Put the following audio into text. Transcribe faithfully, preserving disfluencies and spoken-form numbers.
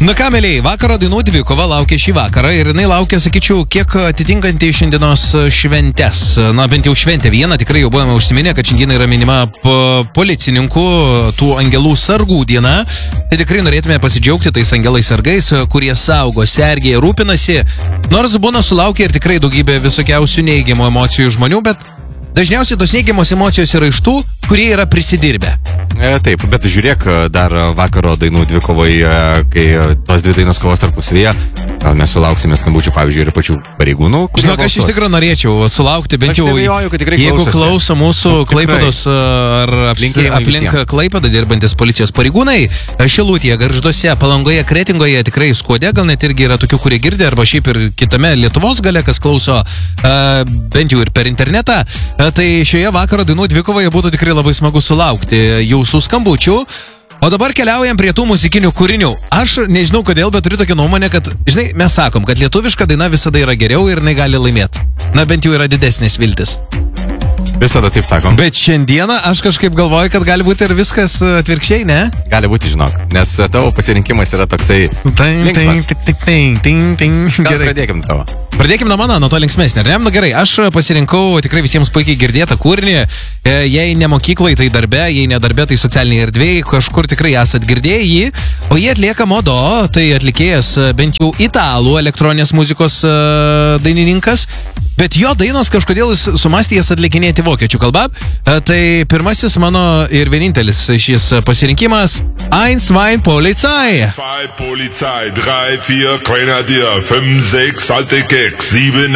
Na ką, mėlyje, vakaro dainų dvikova laukia šį vakarą ir jinai laukia, sakyčiau, kiek atitinkantį šiandienos šventes. Na, bent jau šventę vieną, tikrai jau buvome užsiminę, kad šiandien yra minima policininkų, tų angelų sargų diena. Tai tikrai norėtume pasidžiaugti tais angelais sargais, kurie saugo, sergėja, rūpinasi. Nors būna sulaukia ir tikrai daugybė visokiausių neigiamų emocijų žmonių, bet dažniausiai tos neigiamos emocijos yra iš tų, kurie yra prisidirbę. E, taip, bet žiūrėk, dar vakaro dainų dvikovai, kai tos dvi dainos kovos tarpusavyje, gal mes sulauksime skambučių, pavyzdžiui, ir pačių pareigūnų. Žinok, aš iš tikrųjų norėčiau sulaukti, bent jau, jeigu klauso mūsų Klaipėdos ar aplink Klaipėdą dirbantis policijos pareigūnai, Šilutėje, Gargžduose, Palangoje, Kretingoje, tikrai Skuode, gal net irgi yra tokių, kurie girdė, arba šiaip ir kitame Lietuvos gale, kas klauso bent jau ir per internetą, tai šioje vakaro dainų dvikovoje būtų tikrai labai smagu sulaukti jūsų skambučių. O dabar keliaujam prie tų muzikinių kūrinių. Aš nežinau kodėl, bet turiu tokią nuomonę, kad, žinai, mes sakom, kad lietuviška daina visada yra geriau ir jinai gali laimėti. Na, bent jau yra didesnės viltis. Visada taip sakom. Bet šiandieną aš kažkaip galvoju, kad gali būti ir viskas atvirkščiai, ne? Gali būti, žinok, nes tavo pasirinkimas yra toksai linksmas. Gal pradėkim tavo. Pradėkim nuo mano, nuo to linksmesnė. Ne? Na gerai, aš pasirinkau tikrai visiems puikiai girdėtą kūrinį. Jei ne mokyklai, tai darbe, jei ne darbe, tai socialiniai erdvėjai, kažkur tikrai esat girdėję jį. O jie atlieka Modo, tai atlikėjas bent jau italų elektroninės muzikos dainininkas. Bet jo dainos kažkodėl jis sumastė jas atlikinėti vokiečių kalba. Tai pirmasis mano ir vienintelis šis pasirinkimas Eins, zwei, Polizei. Zwei Polizei, drei, vier, Grenadier, fünf, sechs, alte Keks, sieben